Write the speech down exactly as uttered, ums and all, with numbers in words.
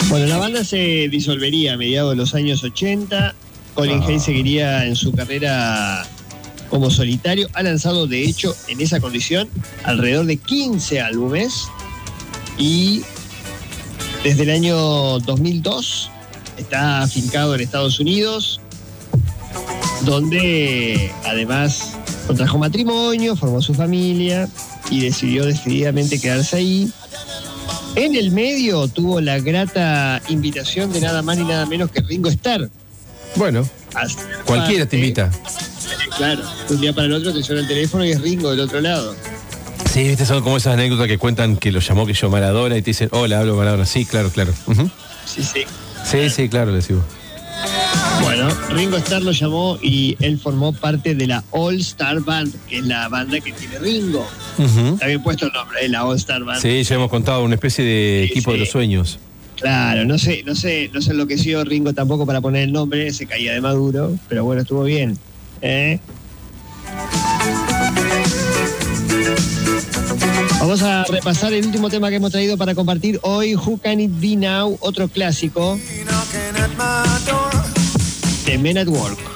Bueno, la banda se disolvería a mediados de los años ochenta. Colin ah. Hay seguiría en su carrera como solitario. Ha lanzado, de hecho, en esa condición, alrededor de quince álbumes. Y desde el año dos mil dos está afincado en Estados Unidos, donde además contrajo matrimonio, formó su familia y decidió decididamente quedarse ahí. En el medio tuvo la grata invitación de nada más ni nada menos que Ringo Starr. Bueno, cualquiera te invita. Claro, un día para el otro te suena el teléfono y es Ringo del otro lado. Sí, viste, son como esas anécdotas que cuentan que lo llamó que yo Maradona y te dicen, hola, hablo Maradona. Sí, claro, claro. Uh-huh. Sí, sí. Sí, sí, claro, le sigo. Bueno, Ringo Starr lo llamó y él formó parte de la All Star Band, que es la banda que tiene Ringo. Uh-huh. Está bien puesto el nombre, la All Star Band. Sí, ya hemos contado, una especie de sí, equipo sí. de los sueños. Claro, no sé, no sé, no se enloqueció Ringo tampoco para poner el nombre, se caía de maduro, pero bueno, estuvo bien. ¿Eh? Vamos a repasar el último tema que hemos traído para compartir hoy, Who Can It Be Now, otro clásico de Men at Work.